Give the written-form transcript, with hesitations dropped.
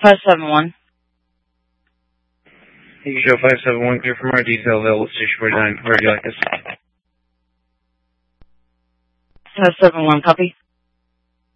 571. You can show 571 clear from our detail available at Station 49. Where do you like us? 571, copy.